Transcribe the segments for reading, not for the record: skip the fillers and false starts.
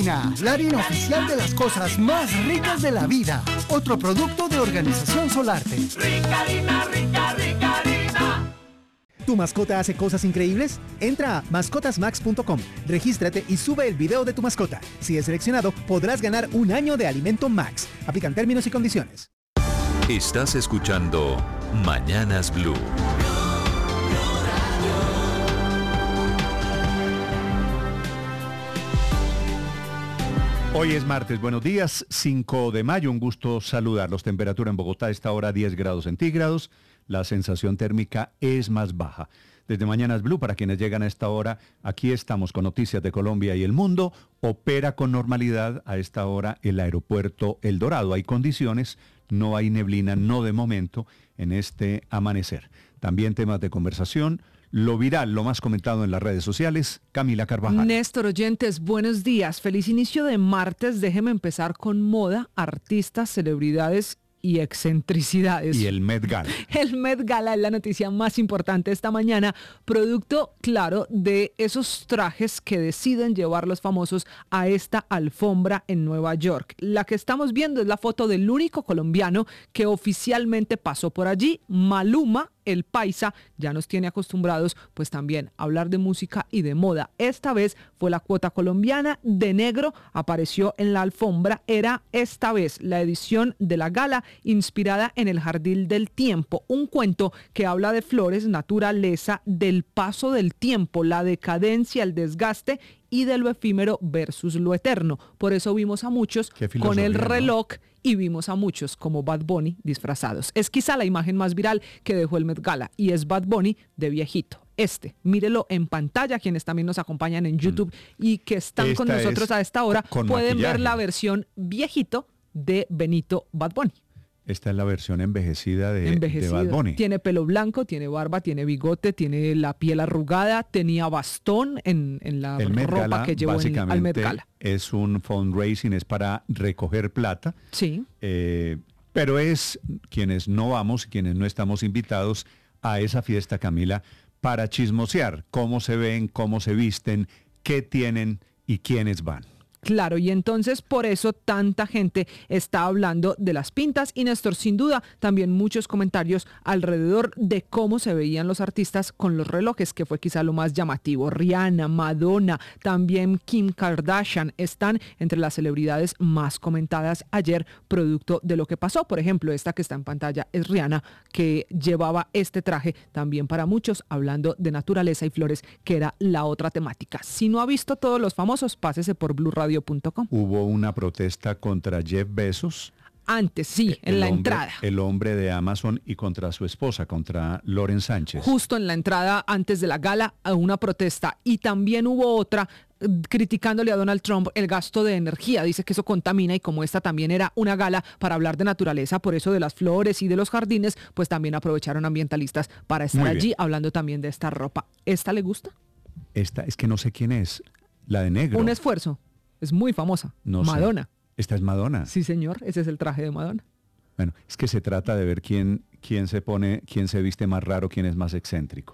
Harina, la harina oficial de las cosas más ricas de la vida. Otro producto de Organización Solarte. Rica harina, rica, rica harina. ¿Tu mascota hace cosas increíbles? Entra a mascotasmax.com, regístrate y sube el video de tu mascota. Si es seleccionado, podrás ganar un año de alimento Max. Aplican términos y condiciones. Estás escuchando Mañanas Blue. Hoy es martes, buenos días, 5 de mayo, un gusto saludarlos. Temperatura en Bogotá a esta hora 10 grados centígrados, la sensación térmica es más baja. Desde Mañanas Blue, para quienes llegan a esta hora, aquí estamos con noticias de Colombia y el mundo. Opera con normalidad a esta hora el aeropuerto El Dorado. Hay condiciones, no hay neblina, no de momento, en este amanecer. También temas de conversación. Lo viral, lo más comentado en las redes sociales, Camila Carvajal. Néstor, oyentes, buenos días. Feliz inicio de martes. Déjeme empezar con moda, artistas, celebridades y excentricidades. Y el Met Gala. El Met Gala es la noticia más importante esta mañana, producto, claro, de esos trajes que deciden llevar los famosos a esta alfombra en Nueva York. La que estamos viendo es la foto del único colombiano que oficialmente pasó por allí, Maluma. El paisa ya nos tiene acostumbrados pues también a hablar de música y de moda. Esta vez fue la cuota colombiana, de negro, apareció en la alfombra. Era esta vez la edición de la gala inspirada en El Jardín del Tiempo, un cuento que habla de flores, naturaleza, del paso del tiempo, la decadencia, el desgaste y de lo efímero versus lo eterno. Por eso vimos a muchos con el reloj, ¿no? Y vimos a muchos como Bad Bunny disfrazados. Es quizá la imagen más viral que dejó el Met Gala y es Bad Bunny de viejito. Mírelo en pantalla, quienes también nos acompañan en YouTube y que están con nosotros a esta hora, pueden ver la versión viejito de Benito Bad Bunny. Esta es la versión envejecida de Bad Bunny. Tiene pelo blanco, tiene barba, tiene bigote, tiene la piel arrugada, tenía bastón en la ropa Gala, que llevó al Met Gala. Es un fundraising, es para recoger plata. Sí. Pero es quienes no vamos, quienes no estamos invitados a esa fiesta, Camila, para chismosear cómo se ven, cómo se visten, qué tienen y quiénes van. Claro, y entonces por eso tanta gente está hablando de las pintas y Néstor, sin duda, también muchos comentarios alrededor de cómo se veían los artistas con los relojes, que fue quizá lo más llamativo. Rihanna, Madonna, también Kim Kardashian están entre las celebridades más comentadas ayer, producto de lo que pasó. Por ejemplo, esta que está en pantalla es Rihanna, que llevaba este traje también para muchos, hablando de naturaleza y flores, que era la otra temática. Si no ha visto todos los famosos, pásese por Blue Radio. Hubo una protesta contra Jeff Bezos. Antes, sí, en la entrada. El hombre de Amazon y contra su esposa, contra Lauren Sánchez. Justo en la entrada, antes de la gala, una protesta. Y también hubo otra criticándole a Donald Trump el gasto de energía. Dice que eso contamina y como esta también era una gala para hablar de naturaleza, por eso de las flores y de los jardines, pues también aprovecharon ambientalistas para estar allí hablando también de esta ropa. ¿Esta le gusta? Esta, es que no sé quién es. La de negro. Un esfuerzo. Es muy famosa. No Madonna. Sé. ¿Esta es Madonna? Sí, señor. Ese es el traje de Madonna. Bueno, es que se trata de ver quién se pone, quién se viste más raro, quién es más excéntrico.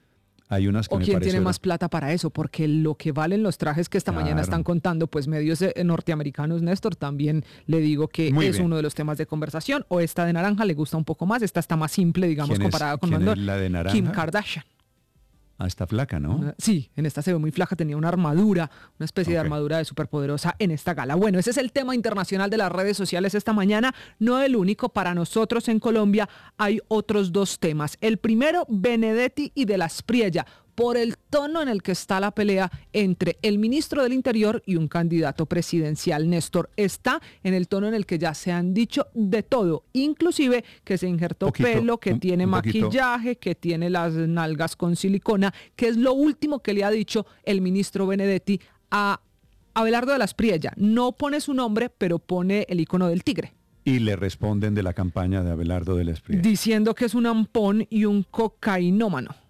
Hay unas que o me quién parece tiene más plata para eso, porque lo que valen los trajes que esta mañana están contando, pues medios norteamericanos, Néstor, también le digo que es uno de los temas de conversación. O esta de naranja le gusta un poco más, esta está más simple, digamos, comparada con ¿quién es la de naranja? Kim Kardashian. Ah, está flaca, ¿no? Sí, en esta se ve muy flaca, tenía una armadura, una especie de armadura de superpoderosa en esta gala. Bueno, ese es el tema internacional de las redes sociales esta mañana, no el único. Para nosotros en Colombia hay otros dos temas. El primero, Benedetti y de la Espriella, por el tono en el que está la pelea entre el ministro del Interior y un candidato presidencial. Néstor, está en el tono en el que ya se han dicho de todo, inclusive que se injertó pelo, que tiene maquillaje, que tiene las nalgas con silicona, que es lo último que le ha dicho el ministro Benedetti a Abelardo de la Espriella. No pone su nombre, pero pone el icono del tigre. Y le responden de la campaña de Abelardo de la Espriella, diciendo que es un ampón y un cocainómano.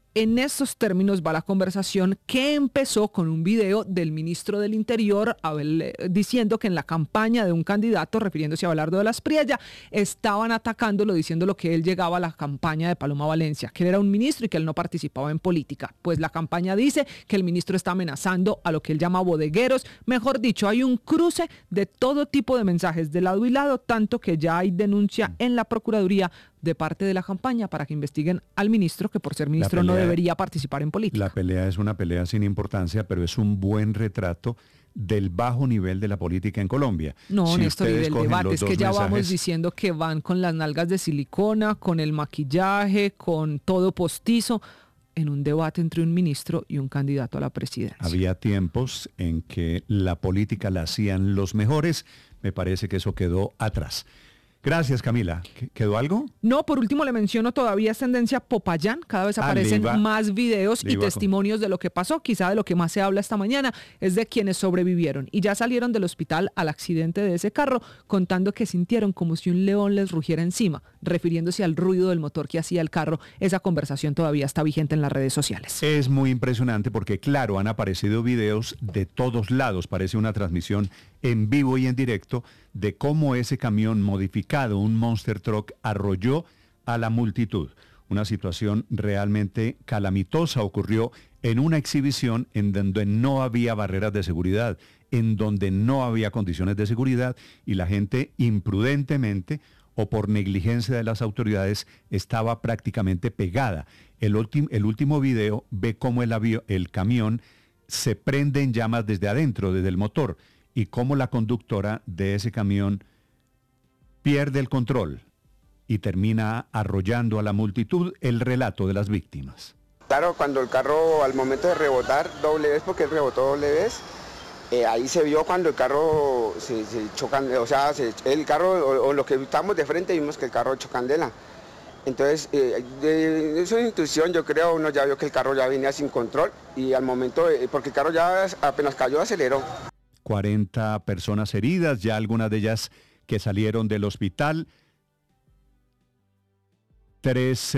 En estos términos va la conversación, que empezó con un video del ministro del Interior diciendo que en la campaña de un candidato, refiriéndose a Abelardo de las Priella, estaban atacándolo, diciendo que él llegaba a la campaña de Paloma Valencia, que él era un ministro y que él no participaba en política. Pues la campaña dice que el ministro está amenazando a lo que él llama bodegueros. Mejor dicho, hay un cruce de todo tipo de mensajes de lado y lado, tanto que ya hay denuncia en la Procuraduría de parte de la campaña para que investiguen al ministro, que por ser ministro no debería participar en política. La pelea es una pelea sin importancia, pero es un buen retrato del bajo nivel de la política en Colombia. No, Néstor, y del debate es que ya vamos diciendo que van con las nalgas de silicona, con el maquillaje, con todo postizo, en un debate entre un ministro y un candidato a la presidencia. Había tiempos en que la política la hacían los mejores, me parece que eso quedó atrás. Gracias, Camila. ¿Quedó algo? No, por último le menciono, todavía es tendencia Popayán. Cada vez aparecen más videos y testimonios de lo que pasó. Quizá de lo que más se habla esta mañana es de quienes sobrevivieron y ya salieron del hospital al accidente de ese carro, contando que sintieron como si un león les rugiera encima, refiriéndose al ruido del motor que hacía el carro. Esa conversación todavía está vigente en las redes sociales. Es muy impresionante porque, claro, han aparecido videos de todos lados. Parece una transmisión en vivo y en directo de cómo ese camión modificado, un Monster Truck, arrolló a la multitud. Una situación realmente calamitosa ocurrió en una exhibición en donde no había barreras de seguridad, en donde no había condiciones de seguridad y la gente imprudentemente o por negligencia de las autoridades estaba prácticamente pegada. El último video ve cómo el camión se prende en llamas desde adentro, desde el motor, y cómo la conductora de ese camión pierde el control y termina arrollando a la multitud. El relato de las víctimas. Claro, cuando el carro al momento de rebotar doble vez, porque él rebotó doble vez, ahí se vio cuando el carro se chocan, o sea, el carro o los que estábamos de frente vimos que el carro chocandela. Entonces, eso es intuición, yo creo, uno ya vio que el carro ya venía sin control y al momento, porque el carro ya apenas cayó, aceleró. 40 personas heridas, ya algunas de ellas que salieron del hospital. Tres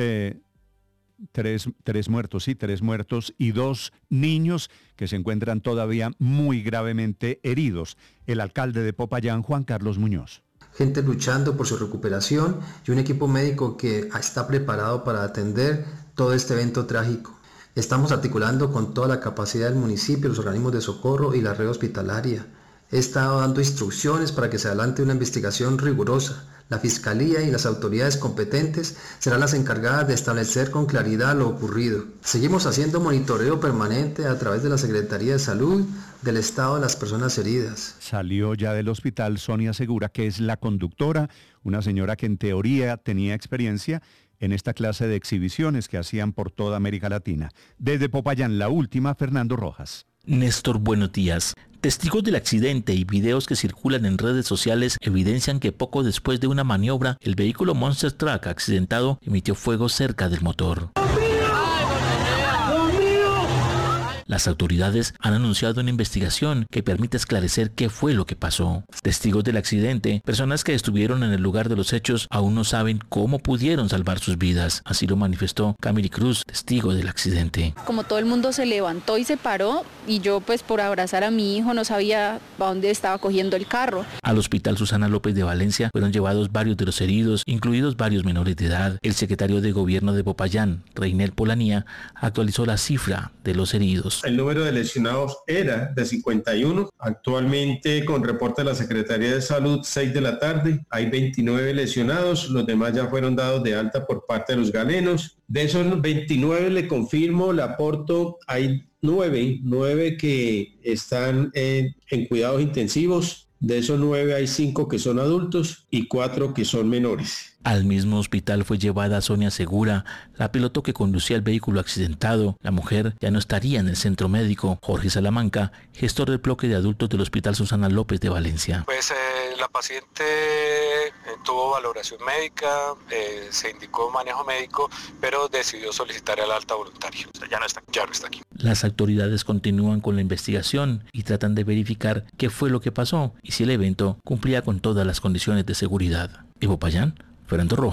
muertos y 2 niños que se encuentran todavía muy gravemente heridos. El alcalde de Popayán, Juan Carlos Muñoz. Gente luchando por su recuperación y un equipo médico que está preparado para atender todo este evento trágico. Estamos articulando con toda la capacidad del municipio, los organismos de socorro y la red hospitalaria. He estado dando instrucciones para que se adelante una investigación rigurosa. La Fiscalía y las autoridades competentes serán las encargadas de establecer con claridad lo ocurrido. Seguimos haciendo monitoreo permanente a través de la Secretaría de Salud del estado de las personas heridas. Salió ya del hospital Sonia Segura, que es la conductora, una señora que en teoría tenía experiencia en esta clase de exhibiciones que hacían por toda América Latina. Desde Popayán, la última, Fernando Rojas. Néstor, buenos días. Testigos del accidente y videos que circulan en redes sociales evidencian que poco después de una maniobra, el vehículo Monster Truck accidentado emitió fuego cerca del motor. Las autoridades han anunciado una investigación que permite esclarecer qué fue lo que pasó. Testigos del accidente, personas que estuvieron en el lugar de los hechos, aún no saben cómo pudieron salvar sus vidas. Así lo manifestó Camily Cruz, testigo del accidente. Como todo el mundo se levantó y se paró, y yo pues por abrazar a mi hijo no sabía a dónde estaba cogiendo el carro. Al hospital Susana López de Valencia fueron llevados varios de los heridos, incluidos varios menores de edad. El secretario de Gobierno de Popayán, Reinel Polanía, actualizó la cifra de los heridos. El número de lesionados era de 51. Actualmente, con reporte de la Secretaría de Salud, 6 de la tarde, hay 29 lesionados. Los demás ya fueron dados de alta por parte de los galenos. De esos 29 le confirmo, le aporto, hay 9 que están en cuidados intensivos. De esos 9 hay 5 que son adultos y 4 que son menores. Al mismo hospital fue llevada Sonia Segura, la piloto que conducía el vehículo accidentado. La mujer ya no estaría en el centro médico. Jorge Salamanca, gestor del bloque de adultos del Hospital Susana López de Valencia. Pues la paciente tuvo valoración médica, se indicó manejo médico, pero decidió solicitar el alta voluntaria. O sea, ya no está aquí. Las autoridades continúan con la investigación y tratan de verificar qué fue lo que pasó y si el evento cumplía con todas las condiciones de seguridad. En Popayán, Fernando Rojas,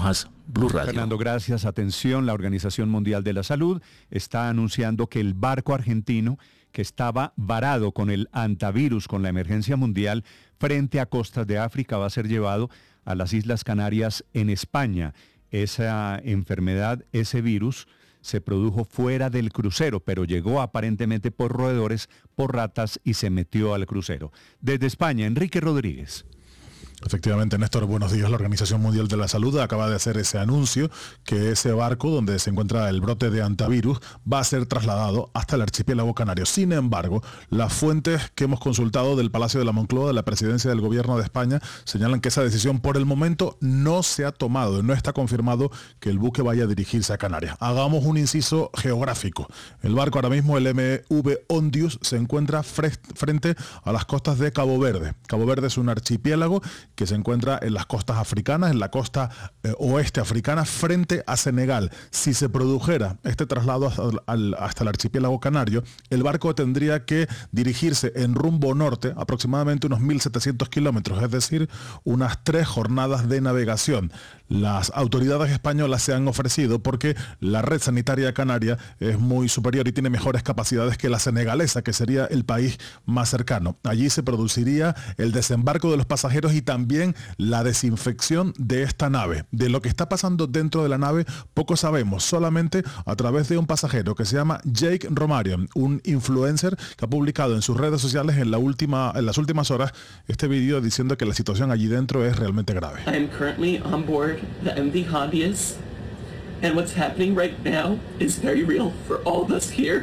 Blue Radio. Fernando, gracias. Atención, la Organización Mundial de la Salud está anunciando que el barco argentino que estaba varado con el antivirus, con la emergencia mundial, frente a costas de África, va a ser llevado a las Islas Canarias en España. Esa enfermedad, ese virus, se produjo fuera del crucero, pero llegó aparentemente por roedores, por ratas y se metió al crucero. Desde España, Enrique Rodríguez. Efectivamente, Néstor, buenos días. La Organización Mundial de la Salud acaba de hacer ese anuncio que ese barco donde se encuentra el brote de antivirus va a ser trasladado hasta el archipiélago canario. Sin embargo, las fuentes que hemos consultado del Palacio de la Moncloa, de la Presidencia del Gobierno de España, señalan que esa decisión por el momento no se ha tomado, no está confirmado que el buque vaya a dirigirse a Canarias. Hagamos un inciso geográfico. El barco ahora mismo, el MV Ondius, se encuentra frente a las costas de Cabo Verde. Cabo Verde es un archipiélago que se encuentra en las costas africanas, en la costa oeste africana, frente a Senegal. Si se produjera este traslado hasta el archipiélago canario, el barco tendría que dirigirse en rumbo norte, aproximadamente unos 1.700 kilómetros, es decir, unas 3 jornadas de navegación. Las autoridades españolas se han ofrecido porque la red sanitaria canaria es muy superior y tiene mejores capacidades que la senegalesa, que sería el país más cercano. Allí se produciría el desembarco de los pasajeros y también la desinfección de esta nave. De lo que está pasando dentro de la nave poco sabemos, solamente a través de un pasajero que se llama Jake Romario, un influencer que ha publicado en sus redes sociales en las últimas horas este vídeo diciendo que la situación allí dentro es realmente grave. I am currently on board the MV Hondius, and what's happening right now is very real for all of us here.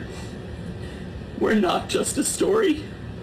We're not just a story.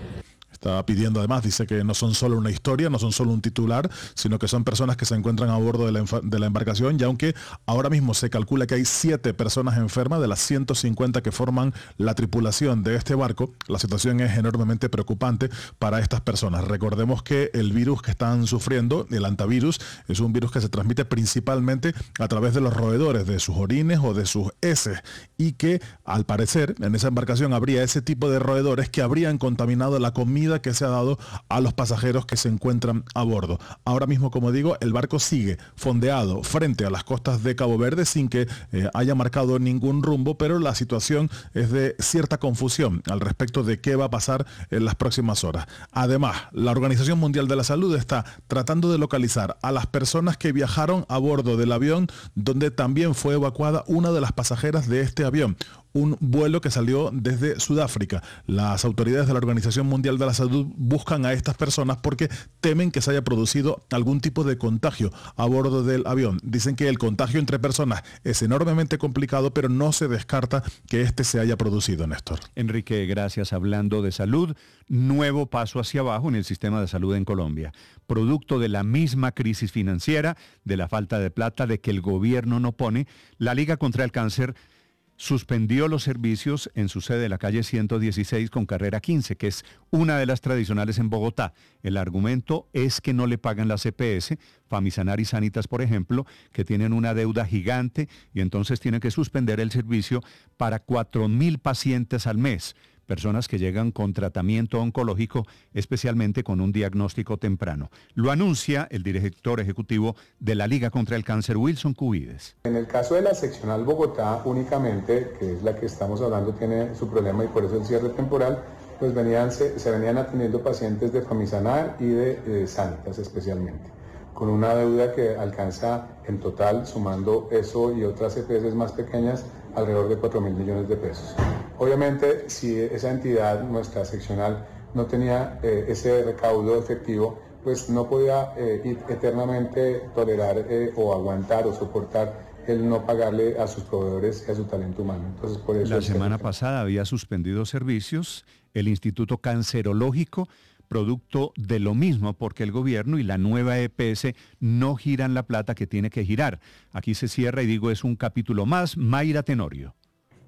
Está pidiendo además, dice que no son solo una historia, no son solo un titular, sino que son personas que se encuentran a bordo de la embarcación, y aunque ahora mismo se calcula que hay 7 personas enfermas de las 150 que forman la tripulación de este barco, la situación es enormemente preocupante para estas personas. Recordemos que el virus que están sufriendo, el antivirus, es un virus que se transmite principalmente a través de los roedores, de sus orines o de sus heces, y que al parecer en esa embarcación habría ese tipo de roedores que habrían contaminado la comida que se ha dado a los pasajeros que se encuentran a bordo. Ahora mismo, como digo, el barco sigue fondeado frente a las costas de Cabo Verde sin que haya marcado ningún rumbo, pero la situación es de cierta confusión al respecto de qué va a pasar en las próximas horas. Además, la Organización Mundial de la Salud está tratando de localizar a las personas que viajaron a bordo del avión donde también fue evacuada una de las pasajeras de este avión. Un vuelo que salió desde Sudáfrica. Las autoridades de la Organización Mundial de la Salud buscan a estas personas porque temen que se haya producido algún tipo de contagio a bordo del avión. Dicen que el contagio entre personas es enormemente complicado, pero no se descarta que este se haya producido, Néstor. Enrique, gracias. Hablando de salud, nuevo paso hacia abajo en el sistema de salud en Colombia. Producto de la misma crisis financiera, de la falta de plata, de que el gobierno no pone, la Liga contra el Cáncer suspendió los servicios en su sede de la calle 116 con carrera 15, que es una de las tradicionales en Bogotá. El argumento es que no le pagan las EPS, Famisanar y Sanitas, por ejemplo, que tienen una deuda gigante y entonces tienen que suspender el servicio para 4.000 pacientes al mes. Personas que llegan con tratamiento oncológico, especialmente con un diagnóstico temprano. Lo anuncia el director ejecutivo de la Liga contra el Cáncer, Wilson Cubides. En el caso de la seccional Bogotá únicamente, que es la que estamos hablando, tiene su problema y por eso el cierre temporal, pues se venían atendiendo pacientes de Famisanar y de Sanitas especialmente, con una deuda que alcanza en total, sumando eso y otras EPS más pequeñas, alrededor de 4.000 millones de pesos. Obviamente, si esa entidad, nuestra seccional, no tenía ese recaudo efectivo, pues no podía eternamente tolerar o aguantar o soportar el no pagarle a sus proveedores y a su talento humano. Entonces, por eso la semana pasada había suspendido servicios el Instituto Cancerológico, producto de lo mismo, porque el gobierno y la nueva EPS no giran la plata que tiene que girar. Aquí se cierra y digo, es un capítulo más. Mayra Tenorio.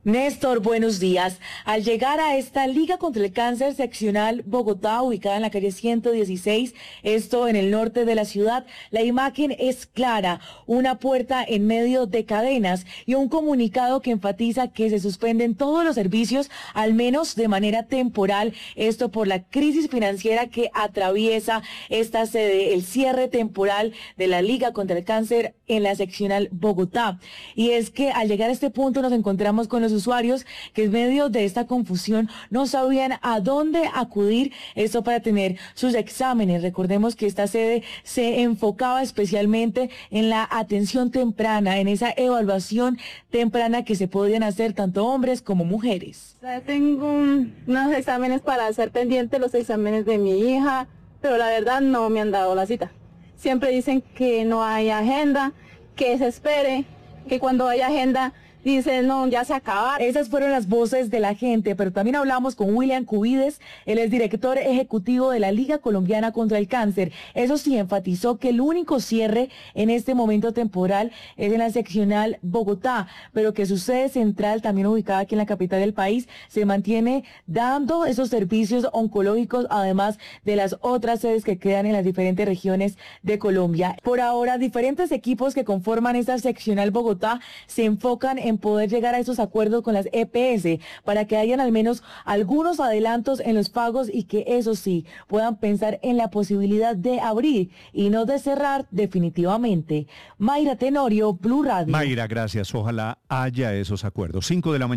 Néstor, buenos días. Al llegar a esta Liga contra el Cáncer seccional Bogotá, ubicada en la calle 116, esto en el norte de la ciudad, la imagen es clara, una puerta en medio de cadenas y un comunicado que enfatiza que se suspenden todos los servicios, al menos de manera temporal, esto por la crisis financiera que atraviesa esta sede, el cierre temporal de la Liga contra el Cáncer en la seccional Bogotá. Y es que al llegar a este punto nos encontramos con los usuarios que en medio de esta confusión no sabían a dónde acudir, esto para tener sus exámenes. Recordemos que esta sede se enfocaba especialmente en la atención temprana, en esa evaluación temprana que se podían hacer tanto hombres como mujeres. Tengo unos exámenes para hacer pendiente, los exámenes de mi hija, pero la verdad no me han dado la cita. Siempre dicen que no hay agenda, que se espere, que cuando haya agenda dicen, no, ya se acabaron. Esas fueron las voces de la gente, pero también hablamos con William Cubides, él es director ejecutivo de la Liga Colombiana contra el Cáncer. Eso sí, enfatizó que el único cierre en este momento temporal es en la seccional Bogotá, pero que su sede central, también ubicada aquí en la capital del país, se mantiene dando esos servicios oncológicos, además de las otras sedes que quedan en las diferentes regiones de Colombia. Por ahora, diferentes equipos que conforman esta seccional Bogotá se enfocan en poder llegar a esos acuerdos con las EPS para que hayan al menos algunos adelantos en los pagos y que eso sí, puedan pensar en la posibilidad de abrir y no de cerrar definitivamente. Mayra Tenorio, Blue Radio. Mayra, gracias. Ojalá haya esos acuerdos.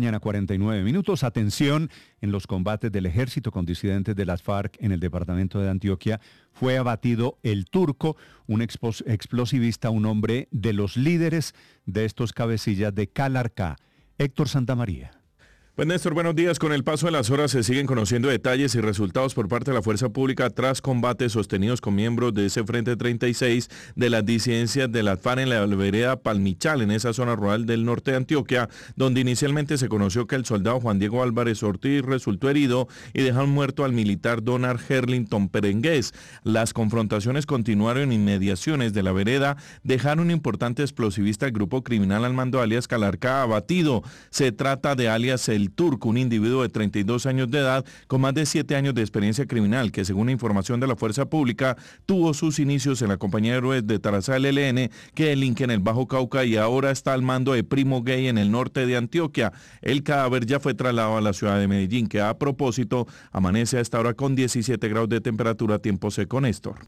5:49 a.m. Atención, en los combates del ejército con disidentes de las FARC en el departamento de Antioquia fue abatido el Turco, un explosivista, un hombre de los líderes de estos cabecillas de Calarcá. Héctor Santamaría. Pues Néstor, buenos días. Con el paso de las horas se siguen conociendo detalles y resultados por parte de la fuerza pública tras combates sostenidos con miembros de ese Frente 36 de las disidencias de las FARC en la vereda Palmichal, en esa zona rural del norte de Antioquia, donde inicialmente se conoció que el soldado Juan Diego Álvarez Ortiz resultó herido y dejaron muerto al militar Donar Herlington Perengués. Las confrontaciones continuaron en inmediaciones de la vereda, dejaron un importante explosivista al grupo criminal al mando alias Calarcá abatido. Se trata de alias El Turco, un individuo de 32 años de edad con más de 7 años de experiencia criminal que, según información de la fuerza pública, tuvo sus inicios en la compañía de héroes de Tarazá del ELN, que delinque en el Bajo Cauca y ahora está al mando de Primo Gay en el norte de Antioquia. El cadáver ya fue trasladado a la ciudad de Medellín, que a propósito amanece a esta hora con 17 grados de temperatura, tiempo seco, Néstor.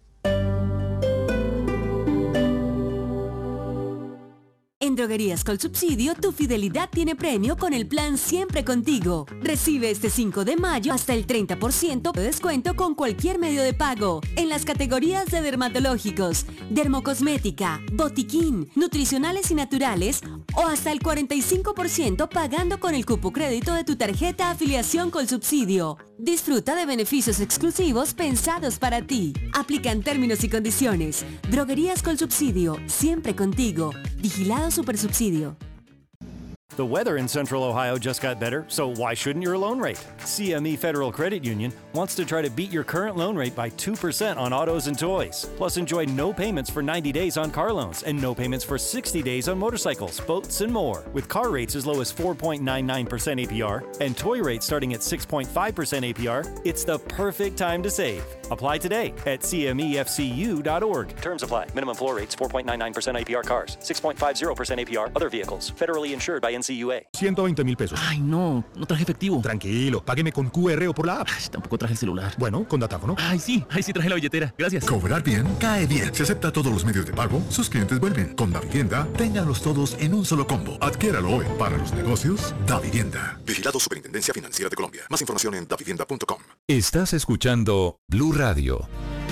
En Droguerías Colsubsidio, tu fidelidad tiene premio con el plan Siempre Contigo. Recibe este 5 de mayo hasta el 30% de descuento con cualquier medio de pago en las categorías de dermatológicos, dermocosmética, botiquín, nutricionales y naturales o hasta el 45% pagando con el cupo crédito de tu tarjeta Afiliación Colsubsidio. Disfruta de beneficios exclusivos pensados para ti. Aplican términos y condiciones. Droguerías Colsubsidio, siempre contigo. Vigilado Supersubsidio. The weather in Central Ohio just got better, so why shouldn't your loan rate? CME Federal Credit Union wants to try to beat your current loan rate by 2% on autos and toys. Plus, enjoy no payments for 90 days on car loans and no payments for 60 days on motorcycles, boats, and more. With car rates as low as 4.99% APR and toy rates starting at 6.5% APR, it's the perfect time to save. Apply today at cmefcu.org. Terms apply. Minimum floor rates 4.99% APR cars, 6.50% APR other vehicles. Federally insured by NCUA. 120,000 pesos. Ay, no traje efectivo. Tranquilo, págueme con QR o por la app. Ay, tampoco traje el celular. Bueno, con datáfono. Ay, sí traje la billetera. Gracias. Cobrar bien, cae bien. Se acepta todos los medios de pago, sus clientes vuelven. Con Davivienda, ténganlos todos en un solo combo. Adquiéralo hoy. Para los negocios, Davivienda. Vigilado Superintendencia Financiera de Colombia. Más información en davivienda.com. Estás escuchando Blue Radio.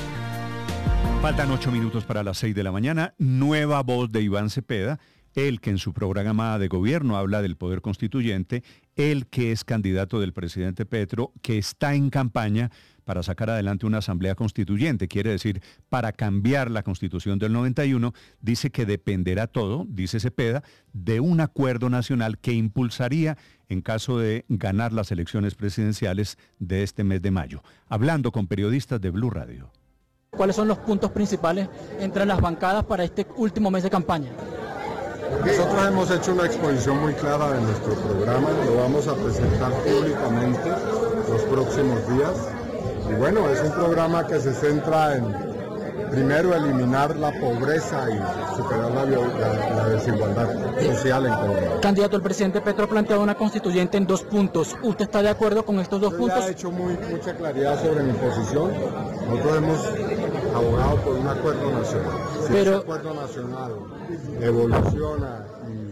Faltan 8 minutos para las 6 de la mañana. Nueva voz de Iván Cepeda, el que en su programa de gobierno habla del poder constituyente, el que es candidato del presidente Petro, que está en campaña para sacar adelante una asamblea constituyente, quiere decir, para cambiar la Constitución del 91, dice que dependerá todo, dice Cepeda, de un acuerdo nacional que impulsaría en caso de ganar las elecciones presidenciales de este mes de mayo. Hablando con periodistas de Blue Radio. ¿Cuáles son los puntos principales entre las bancadas para este último mes de campaña? Nosotros hemos hecho una exposición muy clara de nuestro programa, lo vamos a presentar públicamente los próximos días. Y bueno, es un programa que se centra en, primero, eliminar la pobreza y superar la desigualdad social en Colombia. Candidato, el presidente Petro ha planteado una constituyente en 2 puntos. ¿Usted está de acuerdo con estos 2 puntos? Yo ya he hecho mucha claridad sobre mi posición. Nosotros hemos abogado por un acuerdo nacional. Si ese acuerdo nacional evoluciona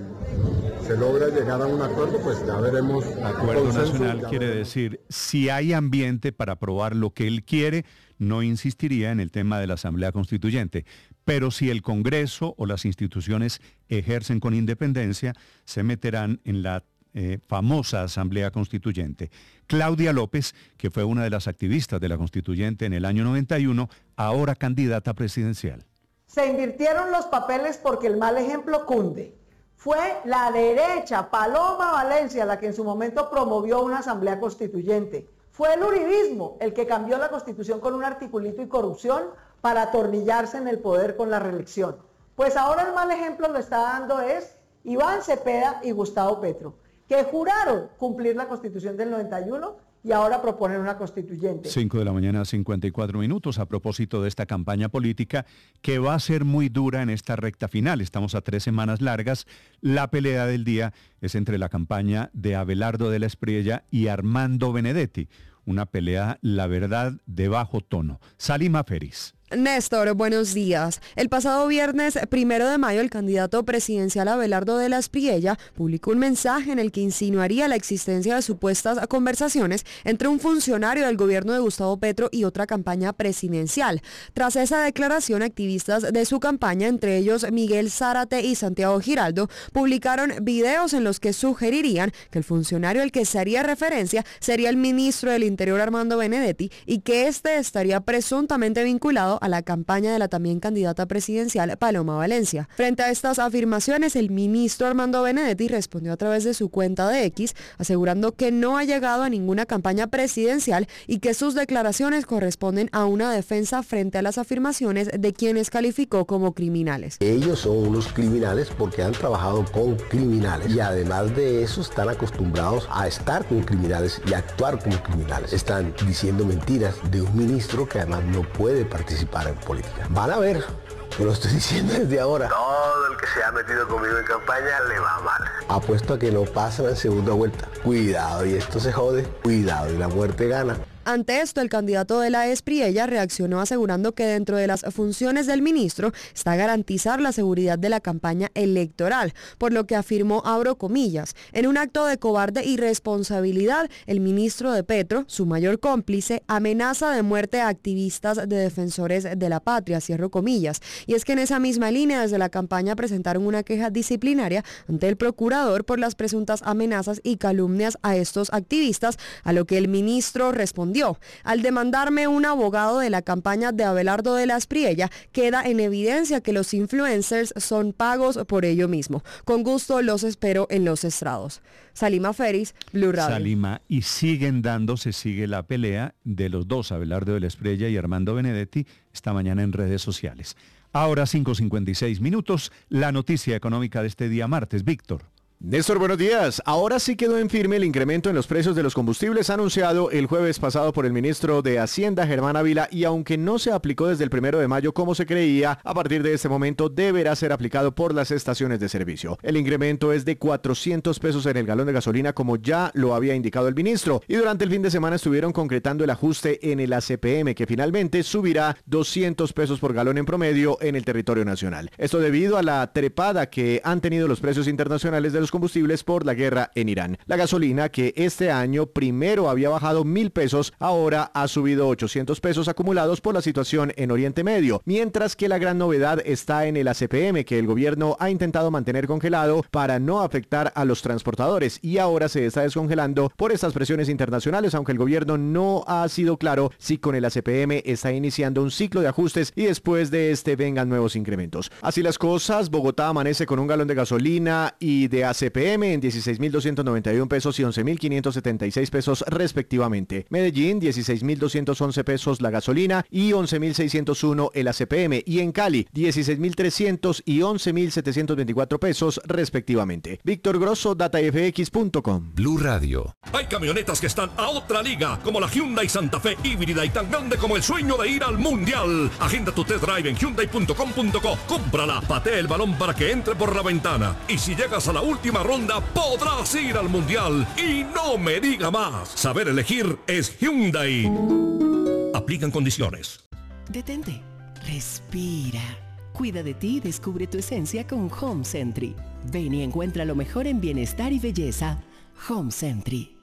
y se logra llegar a un acuerdo, pues ya veremos. Acuerdo nacional quiere decir, si hay ambiente para aprobar lo que él quiere, no insistiría en el tema de la Asamblea Constituyente. Pero si el Congreso o las instituciones ejercen con independencia, se meterán en la famosa Asamblea Constituyente. Claudia López, que fue una de las activistas de la Constituyente en el año 91, ahora candidata presidencial. Se invirtieron los papeles porque el mal ejemplo cunde. Fue la derecha, Paloma Valencia, la que en su momento promovió una Asamblea Constituyente. Fue el uribismo el que cambió la Constitución con un articulito y corrupción para atornillarse en el poder con la reelección. Pues ahora el mal ejemplo lo está dando es Iván Cepeda y Gustavo Petro, que juraron cumplir la Constitución del 91 y ahora proponen una constituyente. 5 de la mañana, 54 minutos, a propósito de esta campaña política que va a ser muy dura en esta recta final. Estamos a 3 semanas largas. La pelea del día es entre la campaña de Abelardo de la Espriella y Armando Benedetti. Una pelea, la verdad, de bajo tono. Salima Feris. Néstor, buenos días. El pasado viernes 1 de mayo, el candidato presidencial Abelardo de la Espriella publicó un mensaje en el que insinuaría la existencia de supuestas conversaciones entre un funcionario del gobierno de Gustavo Petro y otra campaña presidencial. Tras esa declaración, activistas de su campaña, entre ellos Miguel Zárate y Santiago Giraldo, publicaron videos en los que sugerirían que el funcionario al que se haría referencia sería el ministro del Interior Armando Benedetti y que este estaría presuntamente vinculado a la campaña de la también candidata presidencial Paloma Valencia. Frente a estas afirmaciones, el ministro Armando Benedetti respondió a través de su cuenta de X, asegurando que no ha llegado a ninguna campaña presidencial y que sus declaraciones corresponden a una defensa frente a las afirmaciones de quienes calificó como criminales. Ellos son unos criminales porque han trabajado con criminales y además de eso están acostumbrados a estar con criminales y actuar como criminales. Están diciendo mentiras de un ministro que además no puede participar en política. Van a ver, yo lo estoy diciendo desde ahora. Todo el que se ha metido conmigo en campaña le va mal. Apuesto a que no pasan en segunda vuelta. Cuidado y esto se jode. Cuidado y la muerte gana. Ante esto, el candidato de la Espriella reaccionó asegurando que dentro de las funciones del ministro está garantizar la seguridad de la campaña electoral, por lo que afirmó, abro comillas, en un acto de cobarde irresponsabilidad, el ministro de Petro, su mayor cómplice, amenaza de muerte a activistas de defensores de la patria, cierro comillas. Y es que en esa misma línea, desde la campaña presentaron una queja disciplinaria ante el procurador por las presuntas amenazas y calumnias a estos activistas, a lo que el ministro respondió: al demandarme un abogado de la campaña de Abelardo de la Espriella, queda en evidencia que los influencers son pagos por ello mismo. Con gusto los espero en los estrados. Salima Feris, Blue Radio. Salima, y sigue la pelea de los dos, Abelardo de la Espriella y Armando Benedetti, esta mañana en redes sociales. Ahora 5:56 minutos, la noticia económica de este día martes. Víctor. Néstor, buenos días. Ahora sí quedó en firme el incremento en los precios de los combustibles anunciado el jueves pasado por el ministro de Hacienda, Germán Ávila, y aunque no se aplicó desde el 1 de mayo como se creía, a partir de este momento deberá ser aplicado por las estaciones de servicio. El incremento es de 400 pesos en el galón de gasolina, como ya lo había indicado el ministro, y durante el fin de semana estuvieron concretando el ajuste en el ACPM, que finalmente subirá 200 pesos por galón en promedio en el territorio nacional. Esto debido a la trepada que han tenido los precios internacionales de los combustibles por la guerra en Irán. La gasolina, que este año primero había bajado 1.000 pesos, ahora ha subido 800 pesos acumulados por la situación en Oriente Medio, mientras que la gran novedad está en el ACPM, que el gobierno ha intentado mantener congelado para no afectar a los transportadores, y ahora se está descongelando por estas presiones internacionales, aunque el gobierno no ha sido claro si con el ACPM está iniciando un ciclo de ajustes y después de este vengan nuevos incrementos. Así las cosas, Bogotá amanece con un galón de gasolina y de CPM en 16.291 pesos y 11.576 pesos respectivamente. Medellín, 16.211 pesos la gasolina y 11.601 el ACPM. Y en Cali, 16.300 y 11.724 pesos respectivamente. Víctor Grosso, datafx.com. Blue Radio. Hay camionetas que están a otra liga, como la Hyundai Santa Fe híbrida y tan grande como el sueño de ir al Mundial. Agenda tu test drive en hyundai.com.co. Cómprala, patea el balón para que entre por la ventana. Y si llegas a la última ronda, podrás ir al Mundial. Y no me diga más. Saber elegir es Hyundai. Aplican condiciones. Detente. Respira. Cuida de ti y descubre tu esencia con Home Sentry. Ven y encuentra lo mejor en bienestar y belleza. Home Sentry.